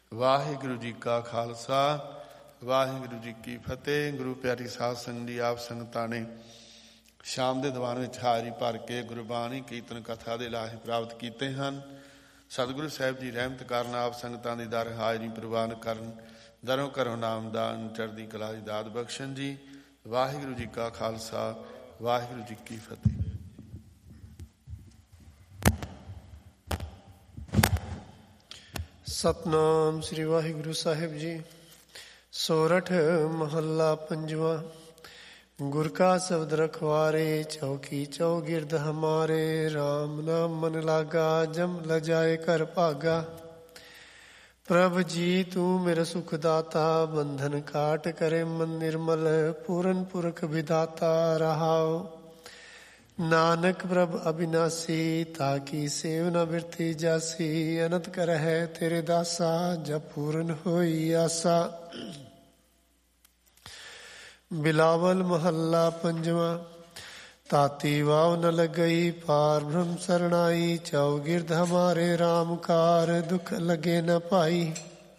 ਵਾਹਿਗੁਰੂ ਜੀ ਕਾ ਖਾਲਸਾ, ਵਾਹਿਗੁਰੂ ਜੀ ਕੀ ਫਤਿਹ। ਗੁਰੂ ਪਿਆਰੀ ਸਾਧ ਸੰਗਤ ਜੀ, ਆਪ ਸੰਗਤਾਂ ਨੇ ਸ਼ਾਮ ਦੇ ਦੀਵਾਨ ਵਿੱਚ ਹਾਜ਼ਰੀ ਭਰ ਕੇ ਗੁਰਬਾਣੀ ਕੀਰਤਨ ਕਥਾ ਦੇ ਲਾਹੇ ਪ੍ਰਾਪਤ ਕੀਤੇ ਹਨ। ਸਤਿਗੁਰੂ ਸਾਹਿਬ ਦੀ ਰਹਿਮਤ ਕਾਰਨ ਆਪ ਸੰਗਤਾਂ ਦੀ ਦਰ ਹਾਜ਼ਰੀ ਪ੍ਰਵਾਨ ਕਰਨ, ਦਰੋਂ ਘਰੋਂ ਨਾਮਦਾਨ ਚੜ੍ਹਦੀ ਕਲਾ ਦੀ ਦਾਤ ਬਖਸ਼ਣ ਜੀ। ਵਾਹਿਗੁਰੂ ਜੀ ਕਾ ਖਾਲਸਾ, ਵਾਹਿਗੁਰੂ ਜੀ ਕੀ ਫਤਿਹ। ਸਤਨਾਮ ਸ੍ਰੀ ਵਾਹਿਗੁਰੂ ਸਾਹਿਬ ਜੀ। ਸੋਰਠ ਮਹੱਲਾ ਪੰਜਵਾਂ। ਗੁਰ ਕਾ ਸ਼ਬਦ ਰਖਵਾਰੇ, ਚੌਕੀ ਚੌਗਿਰਦ ਹਮਾਰੇ। ਰਾਮ ਨਾਮ ਮਨ ਲਾਗਾ, ਜਮ ਲਜਾਏ ਕਰ ਭਾਗਾ। ਪ੍ਰਭ ਜੀ ਤੂੰ ਮੇਰਾ ਸੁਖ ਦਾਤਾ, ਬੰਧਨ ਕਾਟ ਕਰੇ ਮਨ ਨਿਰਮਲ। ਪੂਰਨ ਪੁਰਖ ਵਿਦਾਤਾ ਰਹਾਉ। ਨਾਨਕ ਪ੍ਰਭ ਅਬਿਨਾਸੀ, ਤਾਕੀ ਸੇਵ ਨ ਬਿਰਥੀ ਜਾਸੀ। ਅਨੰਤ ਕਰਹਿ ਤੇਰੇ ਦਾਸਾ, ਜਬ ਪੂਰਨ ਹੋਈ ਆਸਾ। ਬਿਲਾਵਲ ਮਹੱਲਾ ਪੰਜਵਾਂ। ਤਾਤੀ ਵਾਵ ਨ ਲਗਈ, ਪਾਰ ਬ੍ਰਹਮ ਸਰਣਾਈ। ਚੌਗਿਰਦ ਹਮਾਰੇ ਰਾਮ ਕਾਰ, ਦੁਖ ਲਗੇ ਨ ਪਾਈ।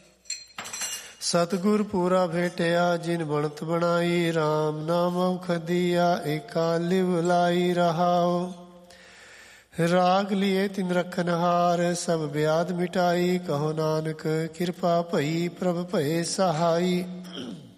ਸਤਿਗੁਰ ਪੂਰਾ ਭੇਟਿਆ, ਜਿਨ ਬਣਤ ਬਣਾਈ। ਰਾਮ ਨਾਮ ਔਖਦੀਆ, ਏਕਾ ਲਿਵ ਲਾਈ ਰਹਾਉ। ਰਾਗ ਲਿਏ ਤਿਨ ਰਖਨਹਾਰ, ਸਭ ਬਿਆਦ ਮਿਟਾਈ। ਕਹੋ ਨਾਨਕ ਕਿਰਪਾ ਭਈ, ਪ੍ਰਭ ਭਏ ਸਹਾਈ।